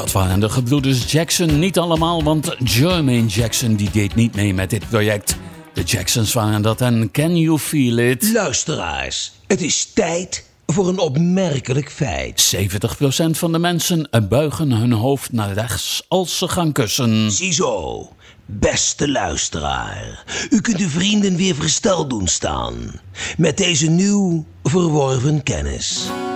Dat waren de gebroeders Jackson. Niet allemaal, want Jermaine Jackson die deed niet mee met dit project. De Jacksons waren dat en Can You Feel It? Luisteraars, het is tijd voor een opmerkelijk feit. 70% van de mensen buigen hun hoofd naar rechts als ze gaan kussen. Ziezo, beste luisteraar. U kunt uw vrienden weer versteld doen staan. Met deze nieuw verworven kennis.